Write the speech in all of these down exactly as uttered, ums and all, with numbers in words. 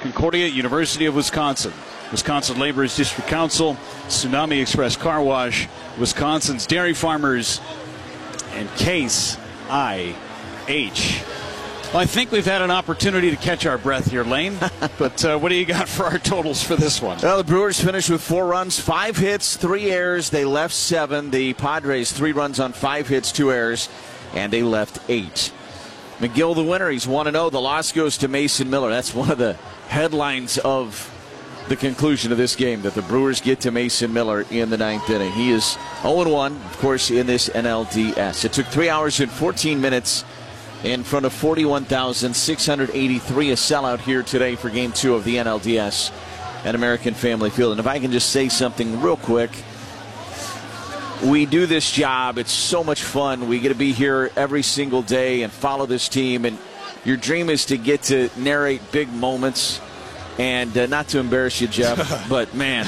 Concordia University of Wisconsin, Wisconsin Laborers District Council, Tsunami Express Car Wash, Wisconsin's Dairy Farmers, and Case I H. Well, I think we've had an opportunity to catch our breath here, Lane. But uh, what do you got for our totals for this one? Well, the Brewers finished with four runs, five hits, three errors. They left seven. The Padres, three runs on five hits, two errors, and they left eight. McGill, the winner. He's one and oh. The loss goes to Mason Miller. That's one of the headlines of the conclusion of this game, that the Brewers get to Mason Miller in the ninth inning. He is oh and one, of course, in this N L D S. It took three hours and fourteen minutes in front of forty-one thousand six hundred eighty-three, a sellout here today for Game two of the N L D S at American Family Field. And if I can just say something real quick, we do this job. It's so much fun. We get to be here every single day and follow this team. And your dream is to get to narrate big moments. And uh, not to embarrass you, Jeff, but, man,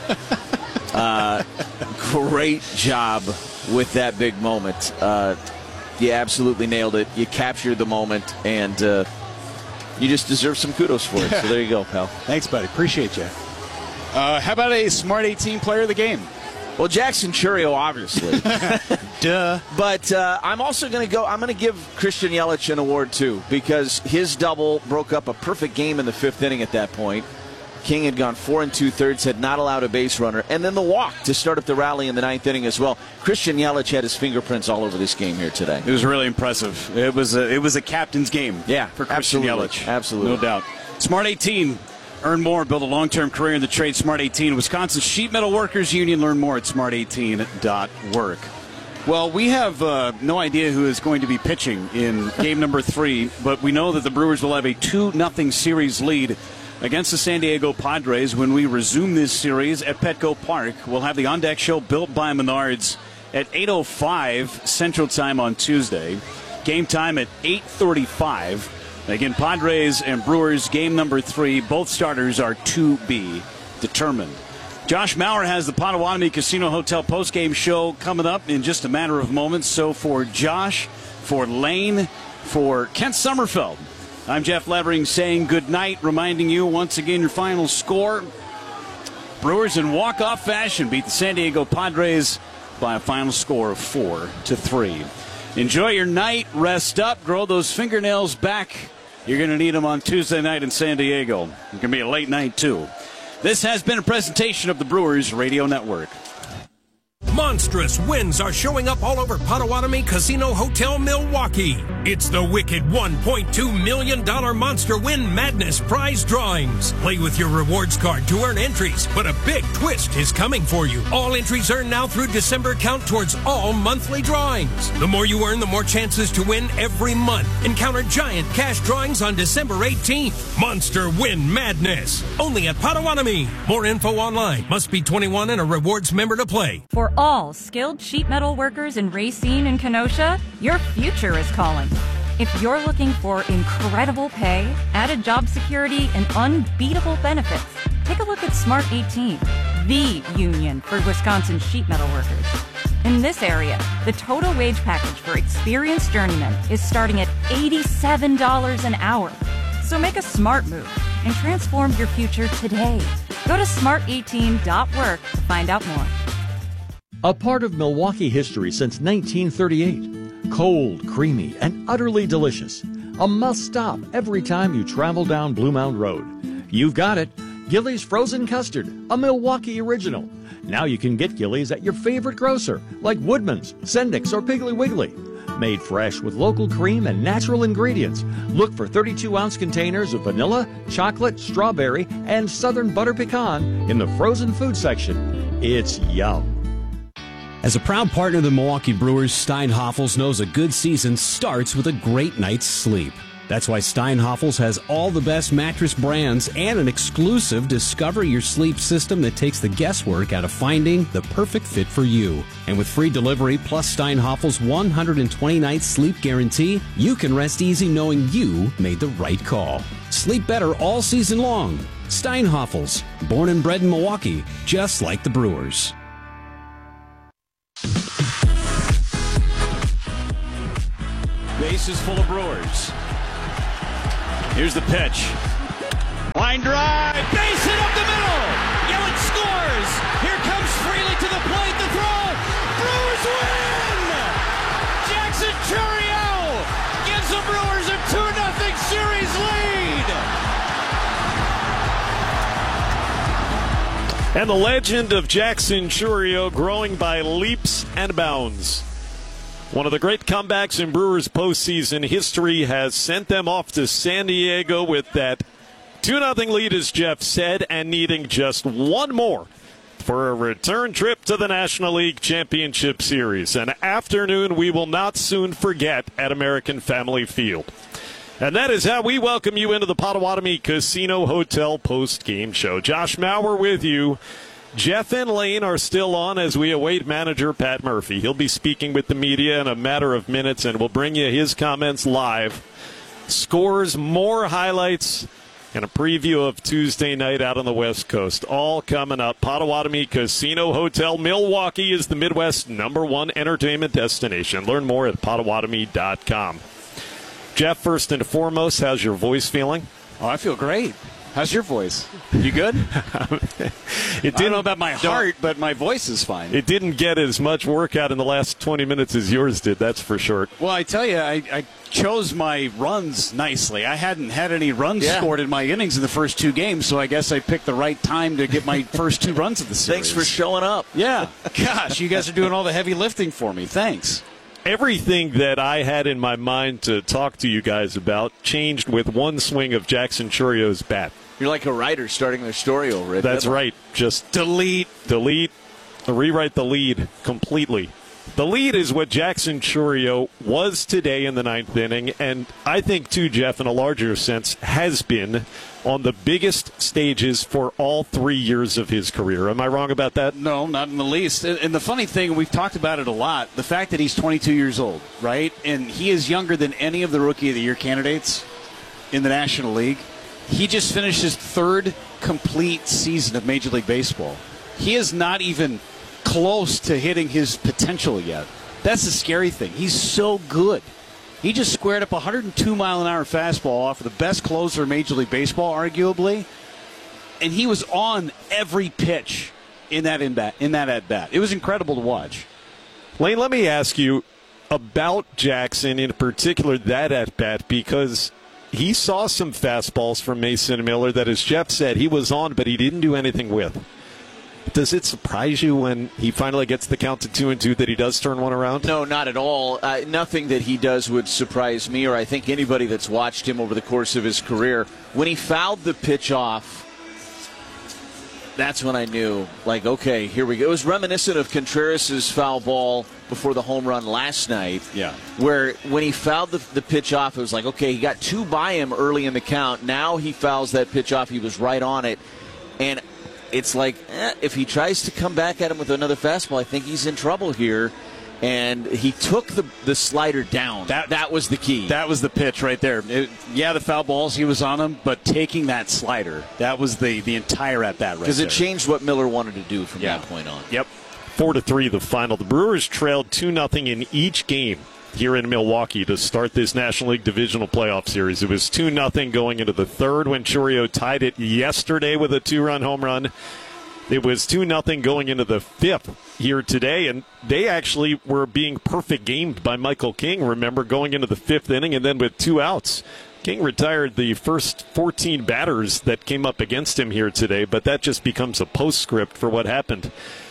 uh, great job with that big moment. Uh, you absolutely nailed it. You captured the moment, and uh, you just deserve some kudos for it. So there you go, pal. Thanks, buddy. Appreciate you. Uh, how about a Smart eighteen player of the game? Well, Jackson Churio, obviously. Duh. But uh, I'm also going to go, I'm going to give Christian Yelich an award, too, because his double broke up a perfect game in the fifth inning at that point. King had gone four and two-thirds, had not allowed a base runner, and then the walk to start up the rally in the ninth inning as well. Christian Yelich had his fingerprints all over this game here today. It was really impressive. It was a, it was a captain's game yeah, for Christian absolutely. Yelich. Absolutely. No doubt. Smart eighteen. Earn more, build a long-term career in the trade. Smart eighteen, Wisconsin Sheet Metal Workers Union. Learn more at smart eighteen dot work. Well, we have uh, no idea who is going to be pitching in game number three, but we know that the Brewers will have a two nothing series lead against the San Diego Padres when we resume this series at Petco Park. We'll have the On Deck Show built by Menards at eight oh five Central Time on Tuesday. Game time at eight thirty-five. Again, Padres and Brewers, game number three. Both starters are to be determined. Josh Maurer has the Potawatomi Casino Hotel postgame show coming up in just a matter of moments. So for Josh, for Lane, for Kent Sommerfeld, I'm Jeff Levering saying good night, reminding you once again your final score. Brewers in walk-off fashion beat the San Diego Padres by a final score of four to three. Enjoy your night, rest up, grow those fingernails back. You're going to need them on Tuesday night in San Diego. It's going to be a late night, too. This has been a presentation of the Brewers Radio Network. Monstrous wins are showing up all over Potawatomi Casino Hotel Milwaukee. It's the wicked one point two million dollars Monster Win Madness prize drawings. Play with your rewards card to earn entries, but a big twist is coming for you. All entries earned now through December count towards all monthly drawings. The more you earn, the more chances to win every month. Encounter giant cash drawings on December eighteenth. Monster Win Madness. Only at Potawatomi. More info online. Must be twenty-one and a rewards member to play. For all skilled sheet metal workers in Racine and Kenosha, your future is calling. If you're looking for incredible pay, added job security, and unbeatable benefits, take a look at Smart eighteen, the union for Wisconsin sheet metal workers. In this area, the total wage package for experienced journeymen is starting at eighty-seven dollars an hour. So make a smart move and transform your future today. Go to smart eighteen dot work to find out more. A part of Milwaukee history since nineteen thirty-eight. Cold, creamy, and utterly delicious. A must-stop every time you travel down Blue Mound Road. You've got it. Gillies Frozen Custard, a Milwaukee original. Now you can get Gillies at your favorite grocer, like Woodman's, Sendik's, or Piggly Wiggly. Made fresh with local cream and natural ingredients. Look for thirty-two ounce containers of vanilla, chocolate, strawberry, and southern butter pecan in the frozen food section. It's yum. As a proud partner of the Milwaukee Brewers, Steinhoffels knows a good season starts with a great night's sleep. That's why Steinhoffels has all the best mattress brands and an exclusive Discover Your Sleep system that takes the guesswork out of finding the perfect fit for you. And with free delivery plus Steinhoffels' one hundred twenty night sleep guarantee, you can rest easy knowing you made the right call. Sleep better all season long. Steinhoffels, born and bred in Milwaukee, just like the Brewers. Base is full of Brewers. Here's the pitch. Line Line drive. Base hit up the middle. Yelich scores. Here comes Fraley to the plate. The throw. Brewers win. Jackson Chourio gives the Brewers a two nothing series lead. And the legend of Jackson Chourio growing by leaps and bounds. One of the great comebacks in Brewers postseason history has sent them off to San Diego with that two nothing lead, as Jeff said, and needing just one more for a return trip to the National League Championship Series. An afternoon we will not soon forget at American Family Field. And that is how we welcome you into the Potawatomi Casino Hotel post-game show. Josh Mauer with you. Jeff and Lane are still on as we await manager Pat Murphy. He'll be speaking with the media in a matter of minutes, and we'll bring you his comments live. Scores, more highlights, and a preview of Tuesday night out on the West Coast. All coming up. Potawatomi Casino Hotel. Milwaukee is the Midwest's number one entertainment destination. Learn more at potawatomi dot com. Jeff, first and foremost, how's your voice feeling? Oh, I feel great. How's your voice? You good? It didn't, I don't know about my heart, but my voice is fine. It didn't get as much workout in the last twenty minutes as yours did, that's for sure. Well, I tell you, I, I chose my runs nicely. I hadn't had any runs yeah. scored in my innings in the first two games, so I guess I picked the right time to get my first two runs of the series. Thanks for showing up. Yeah. Gosh, you guys are doing all the heavy lifting for me. Thanks. Everything that I had in my mind to talk to you guys about changed with one swing of Jackson Chourio's bat. You're like a writer starting their story over it. That's right. Just delete, delete, rewrite the lead completely. The lead is what Jackson Chourio was today in the ninth inning, and I think, too, Jeff, in a larger sense, has been on the biggest stages for all three years of his career. Am I wrong about that? No, not in the least. And the funny thing, we've talked about it a lot, the fact that he's twenty-two years old, right? And he is younger than any of the Rookie of the Year candidates in the National League. He just finished his third complete season of Major League Baseball. He is not even close to hitting his potential yet. That's the scary thing. He's so good. He just squared up a one hundred two mile an hour fastball off of the best closer in Major League Baseball, arguably, and he was on every pitch in that in bat, in that at bat. It was incredible to watch. Lane, let me ask you about Jackson, in particular that at bat, because he saw some fastballs from Mason Miller that, as Jeff said, he was on, but he didn't do anything with. Does it surprise you when he finally gets the count to two and two that he does turn one around? No, not at all. Uh, nothing that he does would surprise me, or I think anybody that's watched him over the course of his career. When he fouled the pitch off, that's when I knew, like, okay, here we go. It was reminiscent of Contreras' foul ball before the home run last night. Yeah. Where when he fouled the, the pitch off, it was like, okay, he got two by him early in the count. Now he fouls that pitch off. He was right on it. And it's like, eh, if he tries to come back at him with another fastball, I think he's in trouble here. And he took the the slider down. That that was the key. That was the pitch right there. It, yeah, the foul balls, he was on him, but taking that slider, that was the, the entire at-bat right there. Because it changed what Miller wanted to do from yeah. that point on. Yep. Four to three, the final. The Brewers trailed two nothing in each game here in Milwaukee to start this National League Divisional Playoff Series. It was two nothing going into the third when Chourio tied it yesterday with a two-run home run. It was two nothing going into the fifth here today, and they actually were being perfect gamed by Michael King, remember, going into the fifth inning, and then with two outs. King retired the first fourteen batters that came up against him here today, but that just becomes a postscript for what happened.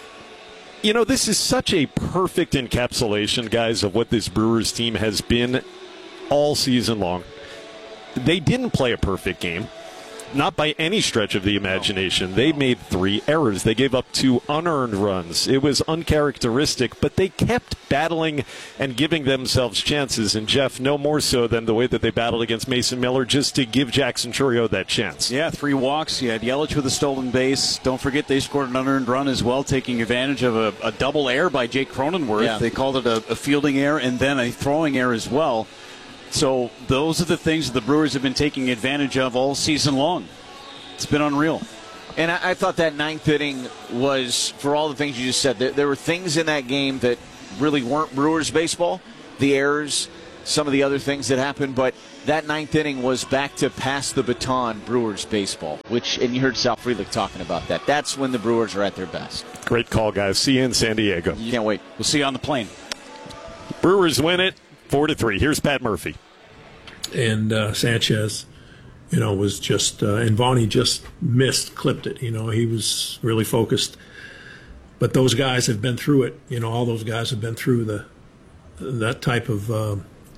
You know, this is such a perfect encapsulation, guys, of what this Brewers team has been all season long. They didn't play a perfect game. Not by any stretch of the imagination. They made three errors. They gave up two unearned runs. It was uncharacteristic, but they kept battling and giving themselves chances. And, Jeff, no more so than the way that they battled against Mason Miller just to give Jackson Chourio that chance. Yeah, three walks. You had Yelich with a stolen base. Don't forget they scored an unearned run as well, taking advantage of a, a double error by Jake Cronenworth. Yeah. They called it a, a fielding error and then a throwing error as well. So those are the things that the Brewers have been taking advantage of all season long. It's been unreal. And I, I thought that ninth inning was, for all the things you just said, there, there were things in that game that really weren't Brewers baseball. The errors, some of the other things that happened, but that ninth inning was back to pass the baton Brewers baseball, which, and you heard Sal Frelick talking about that. That's when the Brewers are at their best. Great call, guys. See you in San Diego. You can't wait. We'll see you on the plane. Brewers win it four to three. Here's Pat Murphy. And uh, Sanchez, you know, was just, uh, and Vaughn just missed, clipped it. You know, he was really focused. But those guys have been through it. You know, all those guys have been through the that type of uh,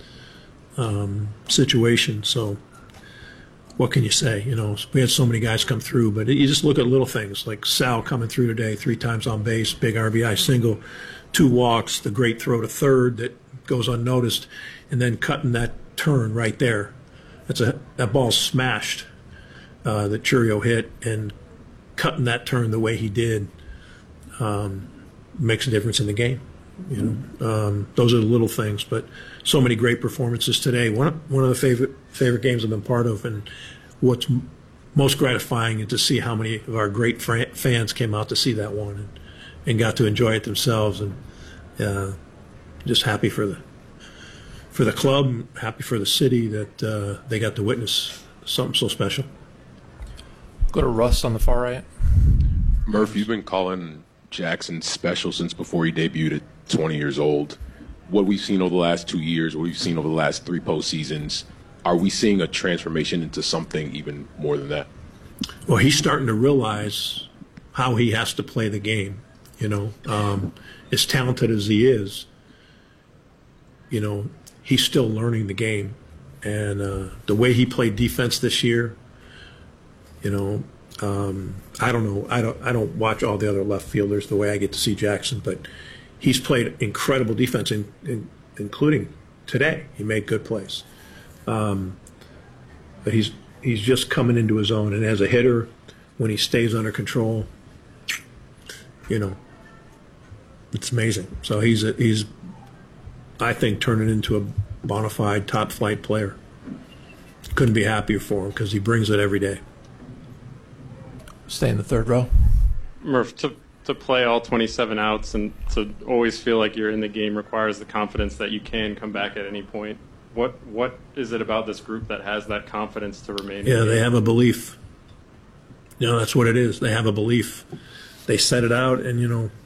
um, situation. So what can you say? You know, we had so many guys come through, but you just look at little things like Sal coming through today, three times on base, big R B I single, two walks, the great throw to third that goes unnoticed, and then cutting that turn right there. That's a that ball smashed uh, that Chourio hit, and cutting that turn the way he did um, makes a difference in the game. You know, um, those are the little things, but so many great performances today. One one of the favorite favorite games I've been part of, and what's m- most gratifying is to see how many of our great fran- fans came out to see that one and, and got to enjoy it themselves. And uh, just happy for the for the club, happy for the city that uh, they got to witness something so special. Go to Russ on the far right. Murph, you've been calling Jackson special since before he debuted at twenty years old. What we've seen over the last two years, what we've seen over the last three postseasons, are we seeing a transformation into something even more than that? Well, he's starting to realize how he has to play the game. You know, um, as talented as he is, you know, he's still learning the game. And uh, the way he played defense this year, you know, um, I don't know. I don't. I don't watch all the other left fielders the way I get to see Jackson, but he's played incredible defense, in, in, including today. He made good plays, um, but he's he's just coming into his own. And as a hitter, when he stays under control, you know, it's amazing. So he's a, he's, I think, turning into a bona fide top flight player. Couldn't be happier for him because he brings it every day. Stay in the third row. Murph, to, to play all twenty-seven outs and to always feel like you're in the game requires the confidence that you can come back at any point. What What is it about this group that has that confidence to remain? Yeah, they have a belief. You know, that's what it is. They have a belief. They set it out, and, you know,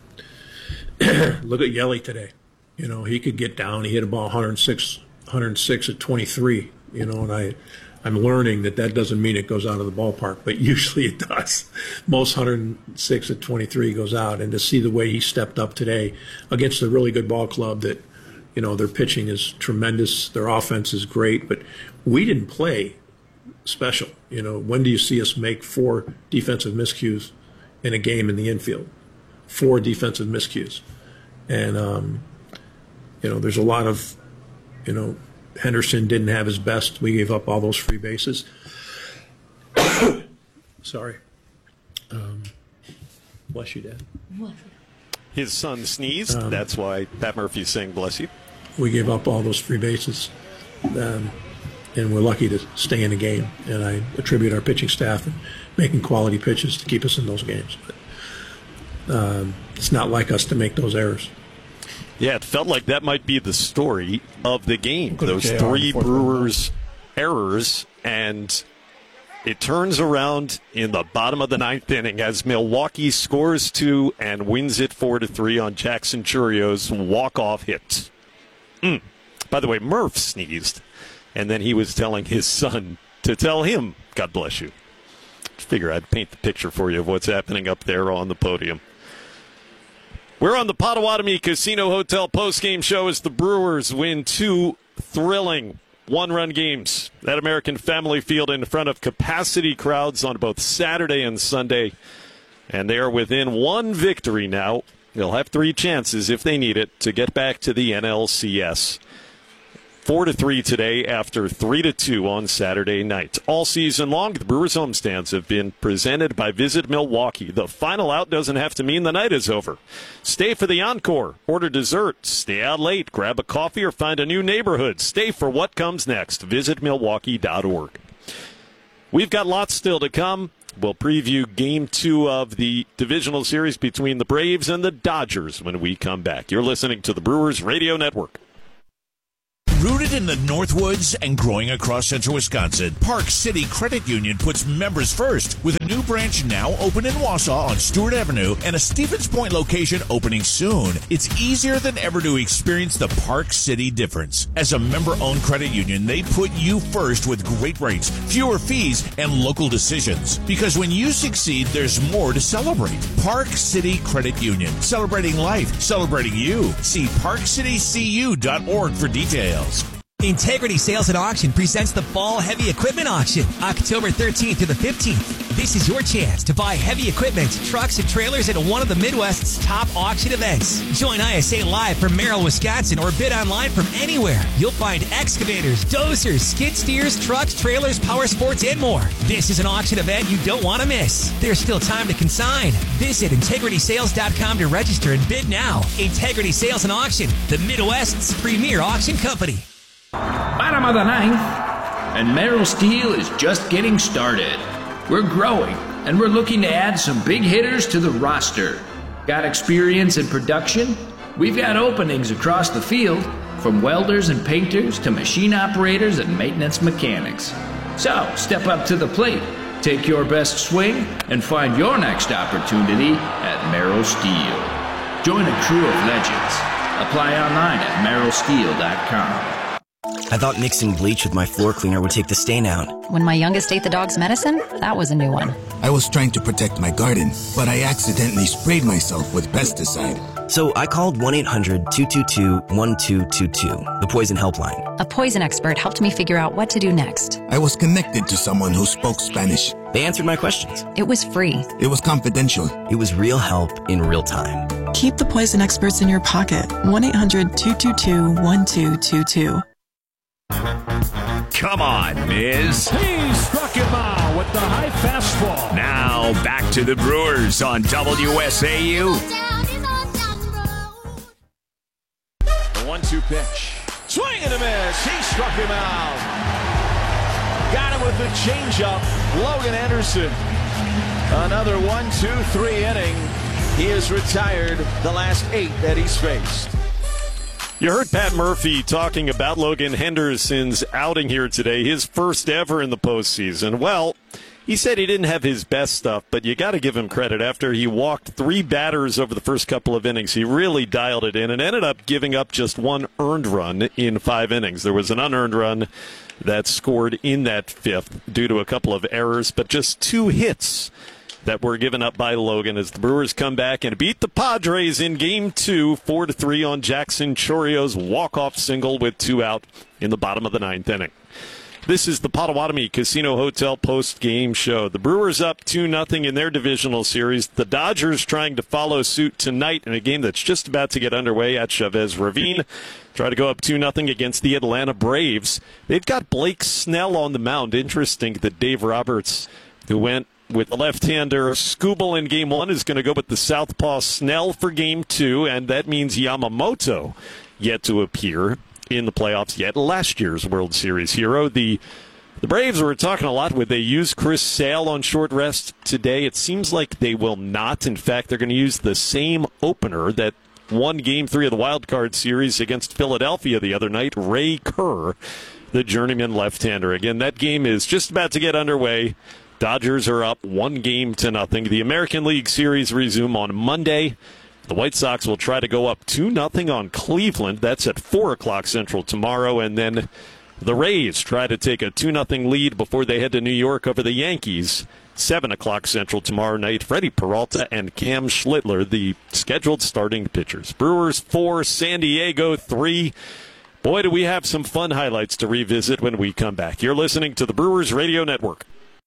look at Yelly today. You know, he could get down. He hit a ball one oh six, one oh six at twenty-three, you know, and I – I'm learning that that doesn't mean it goes out of the ballpark, but usually it does. Most one oh six at twenty-three goes out, and to see the way he stepped up today against a really good ball club that, you know, their pitching is tremendous, their offense is great, but we didn't play special. You know, when do you see us make four defensive miscues in a game in the infield? Four defensive miscues. And, um, you know, there's a lot of, you know, Henderson didn't have his best. We gave up all those free bases. Sorry. Um, bless you, Dad. His son sneezed. Um, That's why Pat Murphy's saying bless you. We gave up all those free bases, um, and we're lucky to stay in the game. And I attribute our pitching staff and making quality pitches to keep us in those games. But um, it's not like us to make those errors. Yeah, it felt like that might be the story of the game. Those three Brewers errors, and it turns around in the bottom of the ninth inning as Milwaukee scores two and wins it four to three on Jackson Chourio's walk-off hit. Mm. By the way, Murph sneezed, and then he was telling his son to tell him, God bless you. Figure I'd paint the picture for you of what's happening up there on the podium. We're on the Potawatomi Casino Hotel postgame show as the Brewers win two thrilling one-run games at American Family Field in front of capacity crowds on both Saturday and Sunday. And they are within one victory now. They'll have three chances if they need it to get back to the N L C S. Four to three today after three to two on Saturday night. All season long, the Brewers homestands have been presented by Visit Milwaukee. The final out doesn't have to mean the night is over. Stay for the encore, order dessert, stay out late, grab a coffee, or find a new neighborhood. Stay for what comes next. Visit Milwaukee dot org. We've got lots still to come. We'll preview game two of the divisional series between the Braves and the Dodgers when we come back. You're listening to the Brewers Radio Network. Rooted in the Northwoods and growing across central Wisconsin, Park City Credit Union puts members first with a new branch now open in Wausau on Stewart Avenue and a Stevens Point location opening soon. It's easier than ever to experience the Park City difference. As a member-owned credit union, they put you first with great rates, fewer fees, and local decisions. Because when you succeed, there's more to celebrate. Park City Credit Union. Celebrating life. Celebrating you. See park city c u dot org for details. Integrity Sales and Auction presents the Fall Heavy Equipment Auction, October thirteenth to the fifteenth. This is your chance to buy heavy equipment, trucks, and trailers at one of the Midwest's top auction events. Join I S A live from Merrill, Wisconsin, or bid online from anywhere. You'll find excavators, dozers, skid steers, trucks, trailers, power sports, and more. This is an auction event you don't want to miss. There's still time to consign. Visit integrity sales dot com to register and bid now. Integrity Sales and Auction, the Midwest's premier auction company. Bottom of the ninth, and Merrill Steel is just getting started. We're growing, and we're looking to add some big hitters to the roster. Got experience in production? We've got openings across the field, from welders and painters to machine operators and maintenance mechanics. So, step up to the plate, take your best swing, and find your next opportunity at Merrill Steel. Join a crew of legends. Apply online at merrill steel dot com. I thought mixing bleach with my floor cleaner would take the stain out. When my youngest ate the dog's medicine, that was a new one. I was trying to protect my garden, but I accidentally sprayed myself with pesticide. So I called one eight hundred two two two one two two two, the poison helpline. A poison expert helped me figure out what to do next. I was connected to someone who spoke Spanish. They answered my questions. It was free. It was confidential. It was real help in real time. Keep the poison experts in your pocket. one eight hundred two two two one two two two. Come on, Miz. He struck him out with the high fastball. Now back to the Brewers on W S A U. The one two pitch. Swing and a miss. He struck him out. Got him with the changeup. Logan Anderson. Another one, two, three inning. He has retired the last eight that he's faced. You heard Pat Murphy talking about Logan Henderson's outing here today, his first ever in the postseason. Well, he said he didn't have his best stuff, but you got to give him credit. After he walked three batters over the first couple of innings, he really dialed it in and ended up giving up just one earned run in five innings. There was an unearned run that scored in that fifth due to a couple of errors, but just two hits that were given up by Logan as the Brewers come back and beat the Padres in game two, four to three on Jackson Chorio's walk-off single with two out in the bottom of the ninth inning. This is the Potawatomi Casino Hotel post-game show. The Brewers up two nothing in their divisional series. The Dodgers trying to follow suit tonight in a game that's just about to get underway at Chavez Ravine. Try to go up two nothing against the Atlanta Braves. They've got Blake Snell on the mound. Interesting that Dave Roberts, who went with the left-hander Skubal in game one, is going to go with the southpaw Snell for game two, and that means Yamamoto yet to appear in the playoffs yet. Last year's World Series hero. The the Braves were talking a lot. Would they use Chris Sale on short rest today? It seems like they will not. In fact, they're going to use the same opener that won game three of the wild card series against Philadelphia the other night, Ray Kerr, the journeyman left-hander. Again, that game is just about to get underway. Dodgers are up one game to nothing. The American League Series resume on Monday. The White Sox will try to go up two nothing on Cleveland. That's at four o'clock Central tomorrow. And then the Rays try to take a two nothing lead before they head to New York over the Yankees. seven o'clock Central tomorrow night. Freddie Peralta and Cam Schlittler, the scheduled starting pitchers. Brewers four, San Diego three. Boy, do we have some fun highlights to revisit when we come back. You're listening to the Brewers Radio Network.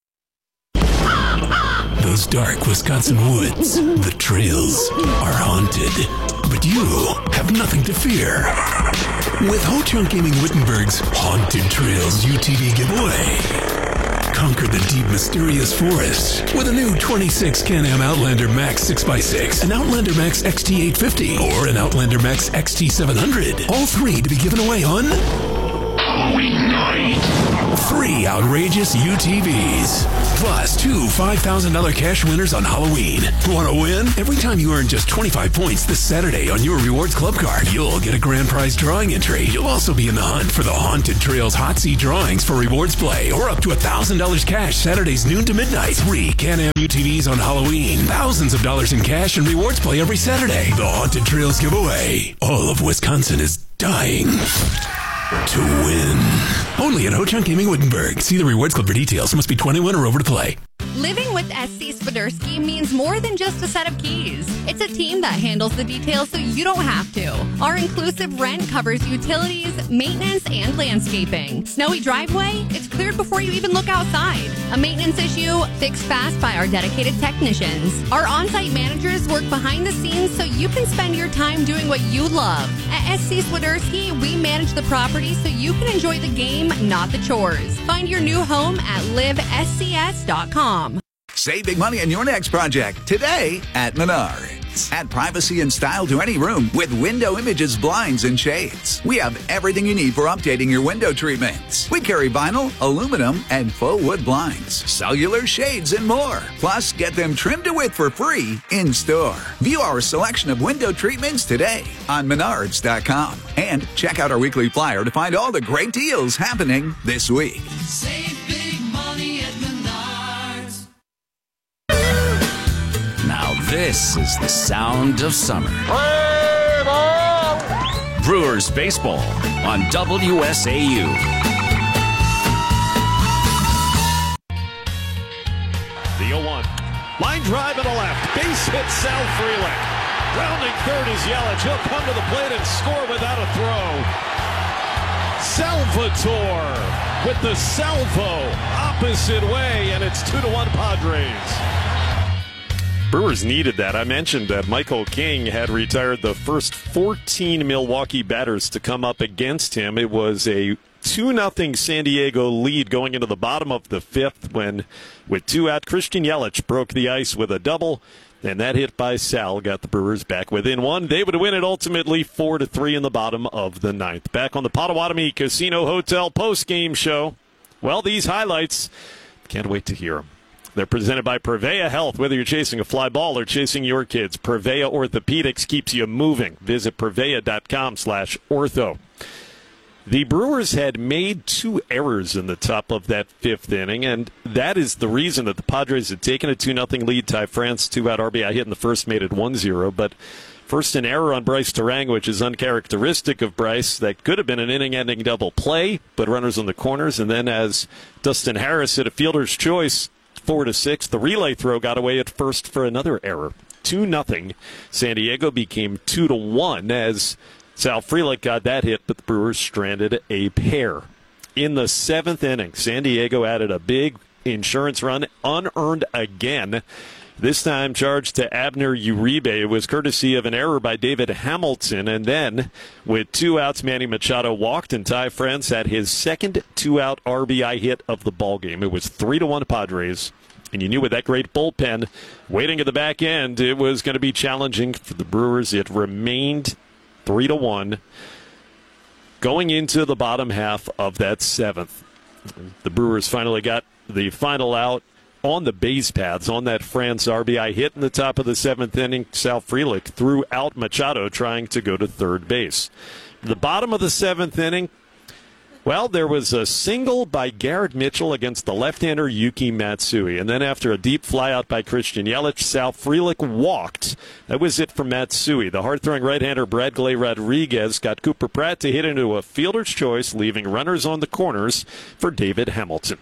Those dark Wisconsin woods, the trails, are haunted. But you have nothing to fear. With Ho-Chunk Gaming Wittenberg's Haunted Trails U T V giveaway. Conquer the deep, mysterious forest with a new twenty-six Can-Am Outlander Max six by six, an Outlander Max X T eight fifty, or an Outlander Max X T seven hundred. All three to be given away on Halloween night. three outrageous U T Vs, plus two five thousand dollars cash winners on Halloween. Want to win? Every time you earn just twenty-five points this Saturday on your Rewards Club card, you'll get a grand prize drawing entry. You'll also be in the hunt for the Haunted Trails Hot Seat drawings for Rewards Play, or up to one thousand dollars cash Saturdays noon to midnight. Three Can-Am U T Vs on Halloween. Thousands of dollars in cash and Rewards Play every Saturday. The Haunted Trails giveaway. All of Wisconsin is dying to win. Only at Ho-Chunk Gaming Wittenberg. See the Rewards Club for details. Must be twenty-one or over to play. Living with S C Swiderski means more than just a set of keys. It's a team that handles the details so you don't have to. Our inclusive rent covers utilities, maintenance, and landscaping. Snowy driveway? It's cleared before you even look outside. A maintenance issue? Fixed fast by our dedicated technicians. Our on-site managers work behind the scenes so you can spend your time doing what you love. At S C Swiderski, we manage the property so you can enjoy the game, not the chores. Find your new home at live S C S dot com. Save big money on your next project today at Menards. Add privacy and style to any room with Window Images blinds and shades. We have everything you need for updating your window treatments. We carry vinyl, aluminum, and faux wood blinds, cellular shades, and more. Plus, get them trimmed to width for free in store. View our selection of window treatments today on Menards dot com. And check out our weekly flyer to find all the great deals happening this week. Save big money at Menards. Now this is the sound of summer. Brewers baseball on W S A U. The oh one. Line drive to the left. Base hit Sal Frelick. Rounding third is Yelich. He'll come to the plate and score without a throw. Salvatore with the salvo opposite way, and it's two to one Padres. Brewers needed that. I mentioned that Michael King had retired the first fourteen Milwaukee batters to come up against him. It was a two nothing San Diego lead going into the bottom of the fifth when, with two out, Christian Yelich broke the ice with a double. And that hit by Sal got the Brewers back within one. They would win it ultimately four to three in the bottom of the ninth. Back on the Potawatomi Casino Hotel post-game show. Well, these highlights, can't wait to hear them. They're presented by Prevea Health. Whether you're chasing a fly ball or chasing your kids, Prevea Orthopedics keeps you moving. Visit Prevea dot com slash ortho. The Brewers had made two errors in the top of that fifth inning, and that is the reason that the Padres had taken a two nothing lead. Ty France, two-out R B I hit in the first, made it one zero. But first, an error on Bryce Terang, which is uncharacteristic of Bryce. That could have been an inning-ending double play, but runners on the corners. And then as Dustin Harris hit a fielder's choice, four to six, the relay throw got away at first for another error. two nothing. San Diego became two to one as Sal Frelick got that hit, but the Brewers stranded a pair. In the seventh inning, San Diego added a big insurance run, unearned again. This time charged to Abner Uribe. It was courtesy of an error by David Hamilton. And then, with two outs, Manny Machado walked, and Ty France had his second two-out R B I hit of the ballgame. It was three to one Padres. And you knew with that great bullpen waiting at the back end, it was going to be challenging for the Brewers. It remained three to one going into the bottom half of that seventh. The Brewers finally got the final out on the base paths on that France R B I hit in the top of the seventh inning. Sal Frelick threw out Machado trying to go to third base. The bottom of the seventh inning, well, there was a single by Garrett Mitchell against the left-hander Yuki Matsui. And then after a deep flyout by Christian Yelich, Sal Frelick walked. That was it for Matsui. The hard-throwing right-hander Bradley Rodriguez got Cooper Pratt to hit into a fielder's choice, leaving runners on the corners for David Hamilton.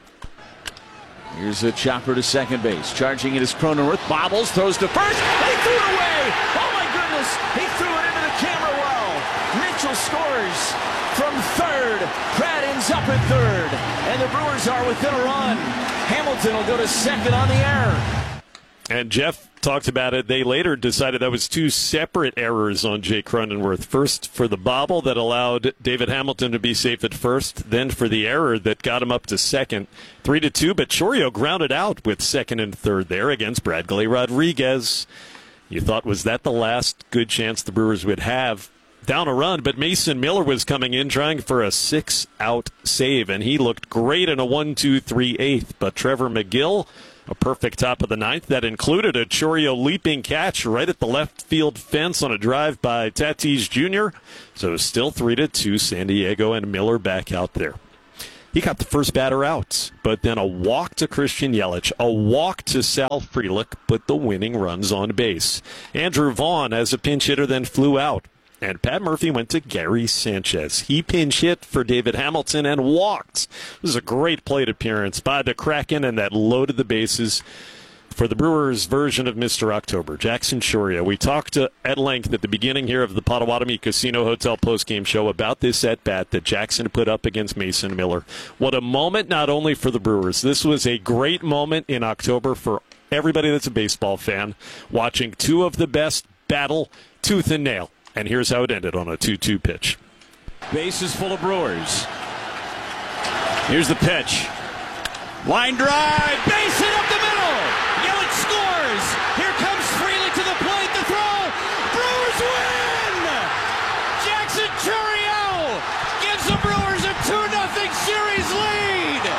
Here's a chopper to second base. Charging it is Cronenworth. Bobbles, throws to first. He threw it away. Oh, my goodness. He threw it into the camera well. Mitchell scores from third. Pratt ends up at third. And the Brewers are within a run. Hamilton will go to second on the error. And Jeff talked about it. They later decided that was two separate errors on Jake Cronenworth. First for the bobble that allowed David Hamilton to be safe at first, then for the error that got him up to second. Three to two, but Chourio grounded out with second and third there against Bradley Rodriguez. You thought, was that the last good chance the Brewers would have down a run, but Mason Miller was coming in trying for a six-out save, and he looked great in a one two three eighth. But Trevor McGill, a perfect top of the ninth, that included a Chourio leaping catch right at the left field fence on a drive by Tatis Junior So still three to two, San Diego, and Miller back out there. He got the first batter out, but then a walk to Christian Yelich, a walk to Sal Frelick, put the winning runs on base. Andrew Vaughn, as a pinch hitter, then flew out. And Pat Murphy went to Gary Sanchez. He pinch hit for David Hamilton and walked. It was a great plate appearance by the Kraken, and that loaded the bases for the Brewers' version of Mister October, Jackson Chourio. We talked uh, at length at the beginning here of the Potawatomi Casino Hotel postgame show about this at-bat that Jackson put up against Mason Miller. What a moment not only for the Brewers. This was a great moment in October for everybody that's a baseball fan, watching two of the best battle tooth and nail. And here's how it ended on a two two pitch. Bases full of Brewers. Here's the pitch. Line drive. Base hit up the middle. Yelich scores. Here comes Frelick to the plate. The throw. Brewers win. Jackson Chourio gives the Brewers a two nothing series lead.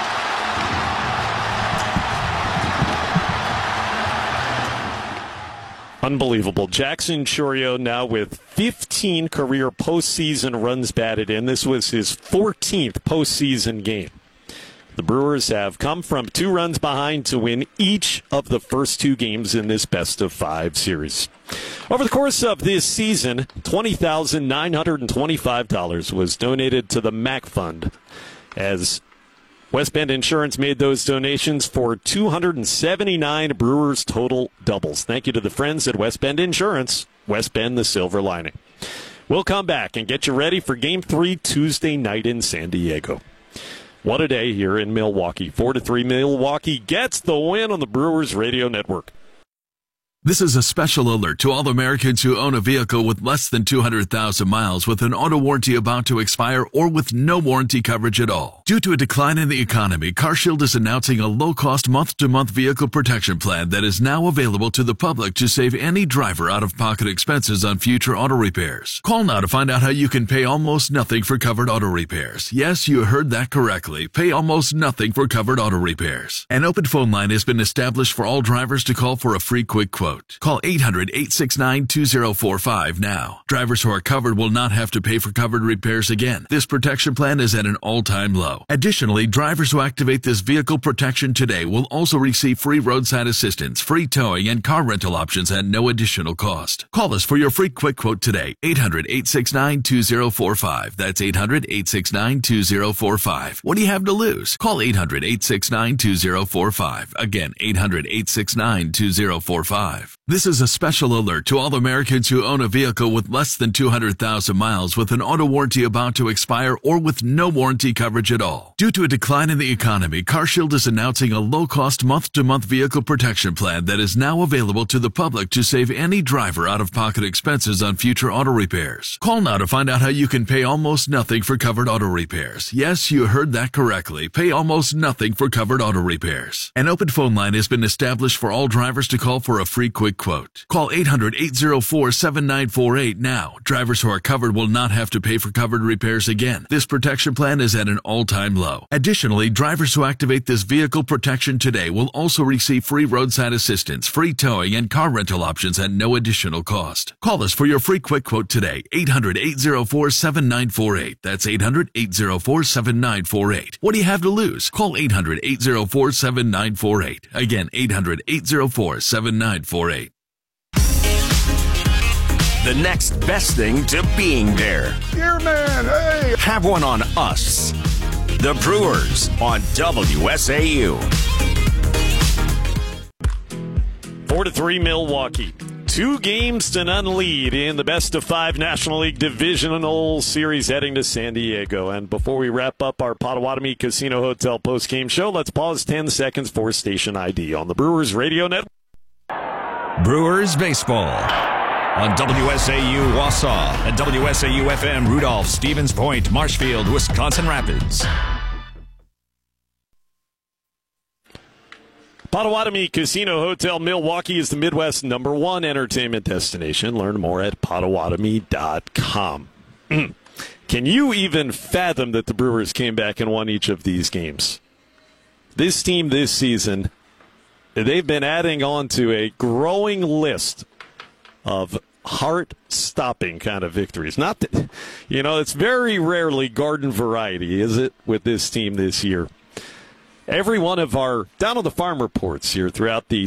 Unbelievable. Jackson Chourio now with fifteen career postseason runs batted in. This was his fourteenth postseason game. The Brewers have come from two runs behind to win each of the first two games in this best-of-five series. Over the course of this season, twenty thousand nine hundred twenty-five dollars was donated to the Mac Fund as West Bend Insurance made those donations for two hundred seventy-nine Brewers total doubles. Thank you to the friends at West Bend Insurance. West Bend, the silver lining. We'll come back and get you ready for Game three Tuesday night in San Diego. What a day here in Milwaukee. four to three, Milwaukee gets the win on the Brewers Radio Network. This is a special alert to all Americans who own a vehicle with less than two hundred thousand miles with an auto warranty about to expire or with no warranty coverage at all. Due to a decline in the economy, CarShield is announcing a low-cost month-to-month vehicle protection plan that is now available to the public to save any driver out-of-pocket expenses on future auto repairs. Call now to find out how you can pay almost nothing for covered auto repairs. Yes, you heard that correctly. Pay almost nothing for covered auto repairs. An open phone line has been established for all drivers to call for a free quick quote. Call eight hundred, eight six nine, two zero four five now. Drivers who are covered will not have to pay for covered repairs again. This protection plan is at an all-time low. Additionally, drivers who activate this vehicle protection today will also receive free roadside assistance, free towing, and car rental options at no additional cost. Call us for your free quick quote today. eight hundred, eight six nine, two zero four five. That's eight hundred, eight six nine, two zero four five. What do you have to lose? Call eight hundred, eight six nine, two zero four five. Again, eight hundred, eight six nine, two zero four five. This is a special alert to all Americans who own a vehicle with less than two hundred thousand miles with an auto warranty about to expire or with no warranty coverage at all. Due to a decline in the economy, CarShield is announcing a low-cost month-to-month vehicle protection plan that is now available to the public to save any driver out-of-pocket expenses on future auto repairs. Call now to find out how you can pay almost nothing for covered auto repairs. Yes, you heard that correctly. Pay almost nothing for covered auto repairs. An open phone line has been established for all drivers to call for a free quick quote. Call eight hundred, eight zero four, seven nine four eight now. Drivers who are covered will not have to pay for covered repairs again. This protection plan is at an all-time low. Additionally, drivers who activate this vehicle protection today will also receive free roadside assistance, free towing, and car rental options at no additional cost. Call us for your free quick quote today. eight hundred, eight zero four, seven nine four eight. That's eight hundred, eight zero four, seven nine four eight. What do you have to lose? Call eight hundred, eight zero four, seven nine four eight. Again, eight hundred, eight zero four, seven nine four eight. The next best thing to being there. Here, man, hey! Have one on us. The Brewers on W S A U. Four to three, Milwaukee. Two games to none lead in the best of five National League Divisional Series heading to San Diego. And before we wrap up our Potawatomi Casino Hotel postgame show, let's pause ten seconds for station I D on the Brewers Radio Network. Brewers Baseball on W S A U Wausau and W S A U F M Rudolph, Stevens Point, Marshfield, Wisconsin Rapids. Potawatomi Casino Hotel Milwaukee is the Midwest number one entertainment destination. Learn more at Potawatomi dot com. Can you even fathom that the Brewers came back and won each of these games? This team this season, they've been adding on to a growing list of heart-stopping kind of victories. Not that, you know, it's very rarely garden variety, is it, with this team this year? Every one of our Down on the Farm reports here throughout the